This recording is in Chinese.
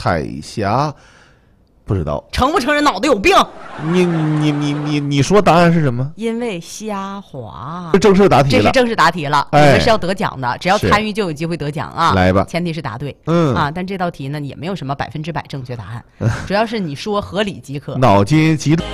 彩霞，不知道。 承不承认脑袋有病？ 你说答案是什么？ 因为瞎滑。 这正式答题了， 这是正式答题了，你们是要得奖的，只要参与就有机会得奖啊！ 来吧， 前提是答对。 但这道题呢也没有什么100%正确答案，主要是你说合理即可。 脑筋急。